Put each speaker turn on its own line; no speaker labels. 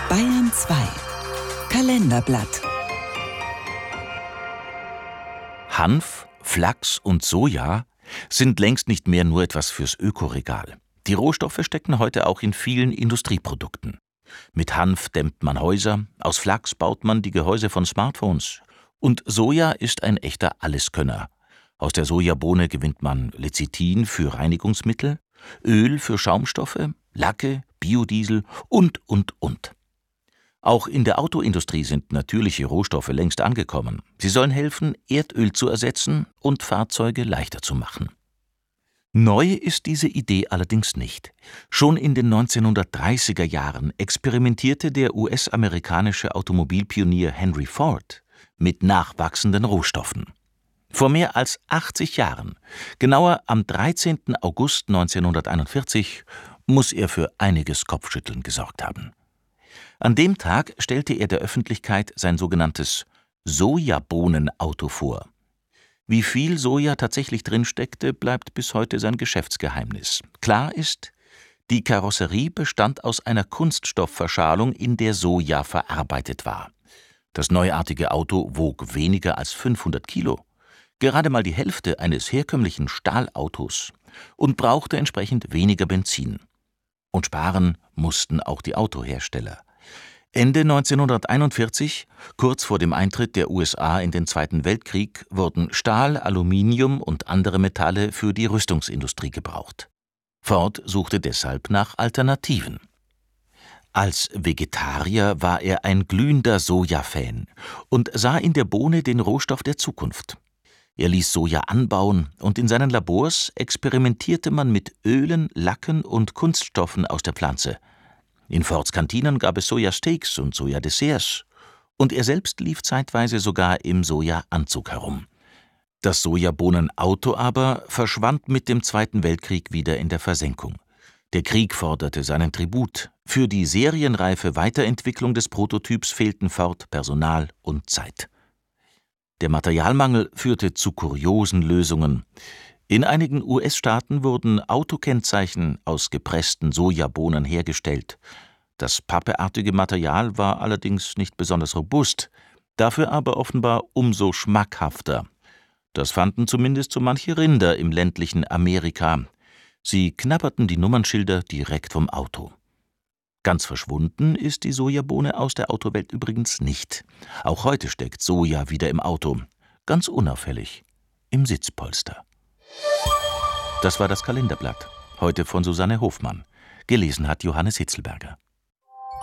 Bayern 2 Kalenderblatt.
Hanf, Flachs und Soja sind längst nicht mehr nur etwas fürs Ökoregal. Die Rohstoffe stecken heute auch in vielen Industrieprodukten. Mit Hanf dämmt man Häuser, aus Flachs baut man die Gehäuse von Smartphones. Und Soja ist ein echter Alleskönner. Aus der Sojabohne gewinnt man Lecithin für Reinigungsmittel, Öl für Schaumstoffe, Lacke, Biodiesel und. Auch in der Autoindustrie sind natürliche Rohstoffe längst angekommen. Sie sollen helfen, Erdöl zu ersetzen und Fahrzeuge leichter zu machen. Neu ist diese Idee allerdings nicht. Schon in den 1930er Jahren experimentierte der US-amerikanische Automobilpionier Henry Ford mit nachwachsenden Rohstoffen. Vor mehr als 80 Jahren, genauer am 13. August 1941, muss er für einiges Kopfschütteln gesorgt haben. An dem Tag stellte er der Öffentlichkeit sein sogenanntes Sojabohnenauto vor. Wie viel Soja tatsächlich drinsteckte, bleibt bis heute sein Geschäftsgeheimnis. Klar ist, die Karosserie bestand aus einer Kunststoffverschalung, in der Soja verarbeitet war. Das neuartige Auto wog weniger als 500 Kilo, gerade mal die Hälfte eines herkömmlichen Stahlautos, und brauchte entsprechend weniger Benzin. Und sparen mussten auch die Autohersteller. Ende 1941, kurz vor dem Eintritt der USA in den Zweiten Weltkrieg, wurden Stahl, Aluminium und andere Metalle für die Rüstungsindustrie gebraucht. Ford suchte deshalb nach Alternativen. Als Vegetarier war er ein glühender Soja-Fan und sah in der Bohne den Rohstoff der Zukunft. Er ließ Soja anbauen und in seinen Labors experimentierte man mit Ölen, Lacken und Kunststoffen aus der Pflanze. In Fords Kantinen gab es Sojasteaks und Sojadesserts. Und er selbst lief zeitweise sogar im Sojaanzug herum. Das Sojabohnenauto aber verschwand mit dem Zweiten Weltkrieg wieder in der Versenkung. Der Krieg forderte seinen Tribut. Für die serienreife Weiterentwicklung des Prototyps fehlten Ford Personal und Zeit. Der Materialmangel führte zu kuriosen Lösungen. In einigen US-Staaten wurden Autokennzeichen aus gepressten Sojabohnen hergestellt. Das pappeartige Material war allerdings nicht besonders robust, dafür aber offenbar umso schmackhafter. Das fanden zumindest so manche Rinder im ländlichen Amerika. Sie knabberten die Nummernschilder direkt vom Auto. Ganz verschwunden ist die Sojabohne aus der Autowelt übrigens nicht. Auch heute steckt Soja wieder im Auto, ganz unauffällig, im Sitzpolster. Das war das Kalenderblatt, heute von Susanne Hofmann. Gelesen hat Johannes Hitzelberger.